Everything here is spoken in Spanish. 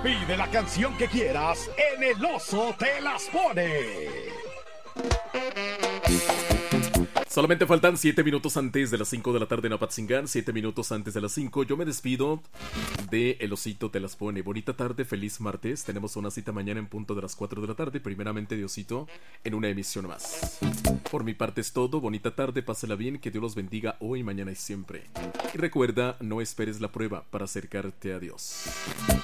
Pide la canción que quieras en El Oso Te Las Pone. Solamente faltan 7 minutos antes de las 5 de la tarde en Apatzingán, 7 minutos antes de las 5. Yo me despido de El Osito Te Las Pone. Bonita tarde, feliz martes. Tenemos una cita mañana en punto de las 4 de la tarde. Primeramente, Diosito, en una emisión más. Por mi parte es todo. Bonita tarde, pásela bien. Que Dios los bendiga hoy, mañana y siempre. Y recuerda, no esperes la prueba para acercarte a Dios.